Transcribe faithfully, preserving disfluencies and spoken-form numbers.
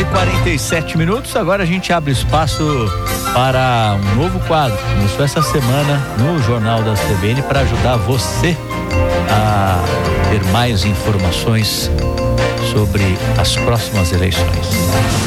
e quarenta e sete minutos, agora a gente abre espaço para um novo quadro. Começou essa semana no Jornal da C B N para ajudar você a ter mais informações sobre as próximas eleições.